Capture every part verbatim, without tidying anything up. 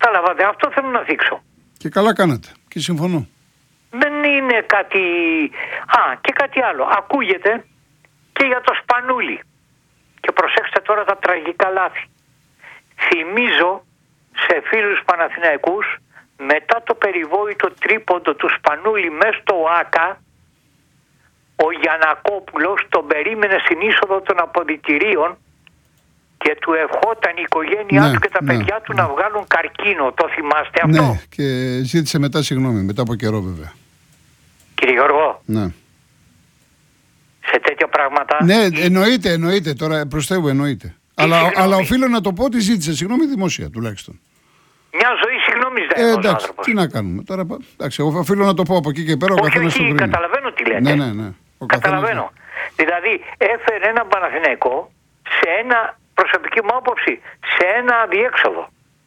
Καταλάβατε, αυτό θέλω να δείξω. Και καλά κάνατε. Και συμφωνώ. Δεν είναι κάτι... Α, και κάτι άλλο. Ακούγεται και για το Σπανούλι. Και προσέξτε τώρα τα τραγικά λάθη. Θυμίζω σε φίλους Παναθηναϊκούς, μετά το περιβόητο τρίποντο του Σπανούλι μέσα στο ΆΚΑ, ο Γιαννακόπουλος τον περίμενε στην είσοδο των αποδυτηρίων και του ευχόταν η οικογένειά ναι, του και τα ναι, παιδιά του ναι. να βγάλουν καρκίνο. Το θυμάστε αυτό? Ναι, και ζήτησε μετά συγγνώμη, μετά από καιρό βέβαια. Κύριε Γιώργο, Ναι. σε τέτοια πράγματα... Ναι, η... εννοείται, εννοείται, τώρα προς Θεού εννοείται. Αλλά, αλλά οφείλω να το πω ότι ζήτησε συγγνώμη δημόσια τουλάχιστον. Μια ζωή συγγνώμης δεν Ε, έχει ο εντάξει, άνθρωπος. τι να κάνουμε. Τώρα, εντάξει, εγώ οφείλω να το πω από εκεί και πέρα. Ο όχι, καθένας το όχι, κρίνει. καταλαβαίνω τι λέτε. Ναι, ναι, ναι. Ο Καταλαβαίνω. καθένας... Δηλαδή έφερε έναν Παναθηναϊκό σε ένα, προσωπική μου άποψη, σε ένα αδιέξοδο.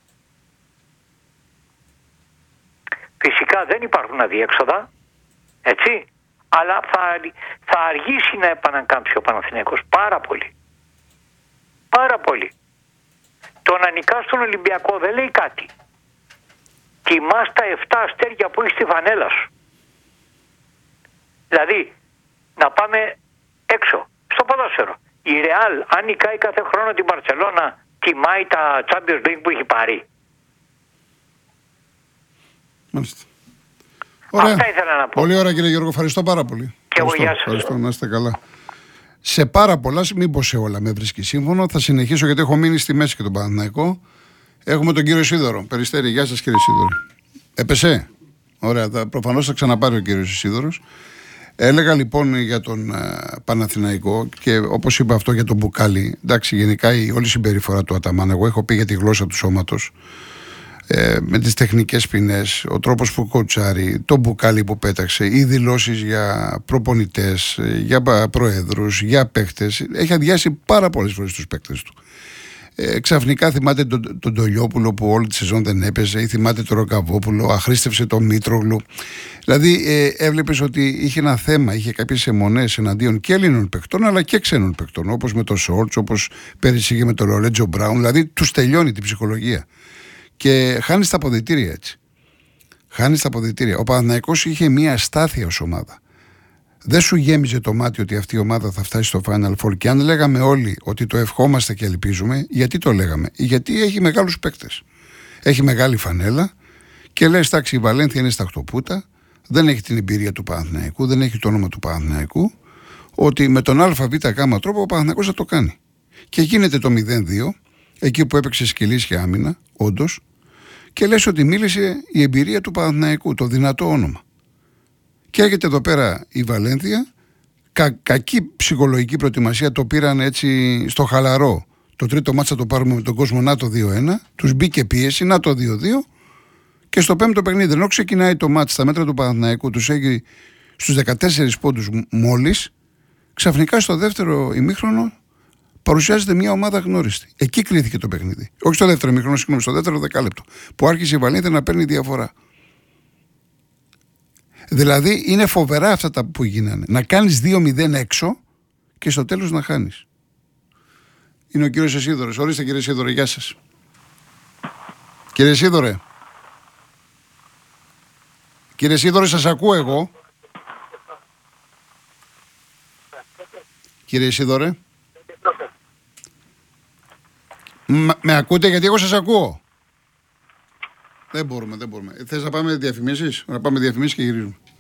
Φυσικά δεν υπάρχουν αδιέξοδα, έτσι, αλλά θα, θα αργήσει να επανακάμψει ο Παναθηναϊκός πάρα πολύ. Πάρα πολύ. Το να νικάς στον Ολυμπιακό δεν λέει κάτι. Τιμάς τα εφτά αστέρια που έχει στη φανέλα σου. Δηλαδή, να πάμε έξω, στο ποδόσφαιρο. Η Ρεάλ, αν νικάει κάθε χρόνο την Μπαρσελόνα, τιμάει τα Champions League που έχει πάρει. Μάλιστα. Ωραία. Αυτά ήθελα να πω. Πολύ ωραία, κύριε Γιώργο, ευχαριστώ πάρα πολύ. Και εγώ, ευχαριστώ, γεια σας. ευχαριστώ, να είστε καλά. Σε πάρα πολλά, μήπως σε όλα με βρίσκει σύμφωνο. Θα συνεχίσω γιατί έχω μείνει στη μέση και τον Παναθηναϊκό. Έχουμε τον κύριο Σίδωρο. Περιστέρη, γεια σας κύριε Σίδωρο. Έπεσε. Ωραία, θα, προφανώς θα ξαναπάρει ο κύριος Σίδωρος. Έλεγα λοιπόν για τον uh, Παναθηναϊκό και όπως είπα αυτό για τον Μπουκάλι. Εντάξει, γενικά η όλη συμπεριφορά του Αταμάν. Εγώ έχω πει για τη γλώσσα του σώματος. Ε, με τις τεχνικές ποινές, ο τρόπος που κοουτσάρει, το Μπουκάλι που πέταξε, οι δηλώσεις για προπονητές, για προέδρους, για παίκτες. Έχει αδειάσει πάρα πολλές φορές τους παίκτες του. Ε, ξαφνικά θυμάται τον, τον Τολιόπουλο που όλη τη σεζόν δεν έπαιζε, ή θυμάται τον Ροκαβόπουλο, αχρήστευσε τον Μήτρογλου. Δηλαδή ε, έβλεπες ότι είχε ένα θέμα, είχε κάποιες αιμονές εναντίον και Έλληνων παικτών αλλά και ξένων παικτών, όπως με τον Σόρτς, όπως πέρυσι είχε με τον Λορέτζο Μπράουν. Δηλαδή τους τελειώνει την ψυχολογία. Και χάνει τα αποδυτήρια έτσι. Χάνει τα αποδυτήρια. Ο Παναθηναϊκός είχε μια αστάθεια ως ομάδα. Δεν σου γέμιζε το μάτι ότι αυτή η ομάδα θα φτάσει στο Final Four. Και αν λέγαμε όλοι ότι το ευχόμαστε και ελπίζουμε, γιατί το λέγαμε? Γιατί έχει μεγάλους παίκτες. Έχει μεγάλη φανέλα και λες, εντάξει, η Βαλένθια είναι στα χτωπούτα, δεν έχει την εμπειρία του Παναθηναϊκού, δεν έχει το όνομα του Παναθηναϊκού, ότι με τον ΑΒΓ τρόπο ο Παναθηναϊκός θα το κάνει. Και γίνεται το μηδέν δύο, εκεί που έπαιξε σκυλίσια άμυνα, όντως, και λες ότι μίλησε η εμπειρία του Παναθηναϊκού, το δυνατό όνομα. Και έρχεται εδώ πέρα η Βαλένθια, κα, κακή ψυχολογική προετοιμασία, το πήραν έτσι στο χαλαρό. Το τρίτο μάτσα το πάρουμε με τον κόσμο, να το δύο ένα, τους μπήκε πίεση, να το δύο δύο, και στο πέμπτο παιχνίδι, ενώ ξεκινάει το μάτς στα μέτρα του Παναθηναϊκού, τους έχει στους δεκατέσσερις πόντους μόλις, ξαφνικά στο δεύτερο ημίχρονο παρουσιάζεται μια ομάδα γνώριστη. Εκεί κρίθηκε το παιχνίδι. Όχι στο δεύτερο ημίχρονο, συγγνώμη, στο δεύτερο δεκάλεπτο, που άρχισε η Βαλένθια να παίρνει διαφορά. Δηλαδή είναι φοβερά αυτά τα που γίνανε. Να κάνεις δύο μηδέν έξω και στο τέλος να χάνεις. Είναι ο κύριος Σίδωρος. Ορίστε κύριε Σίδωρε, γεια σας. Κύριε Σίδωρε. Κύριε Σίδωρε, σας ακούω εγώ. Κύριε Σίδωρε. Μ, με ακούτε? Γιατί εγώ σας ακούω. Δεν μπορούμε, δεν μπορούμε. Θες να πάμε διαφημίσεις? Να πάμε διαφημίσεις και γυρίζουμε.